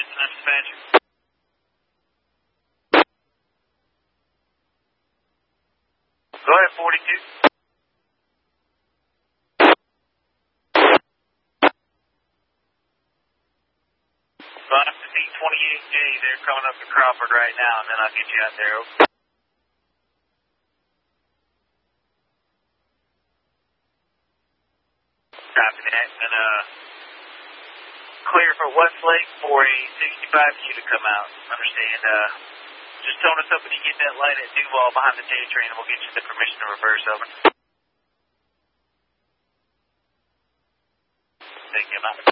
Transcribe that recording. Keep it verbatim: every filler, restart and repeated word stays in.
Houston, I'm dispatcher. Go ahead, forty-two. Line up to D twenty-eight J, they're coming up to Crawford right now, and then I'll get you out there. Copy that, and uh, clear for Westlake for a sixty-five Q to come out. Understand, uh, just tone us up when you get that light at Duval behind the J train, and we'll get you the permission to reverse, over. Thank you, man.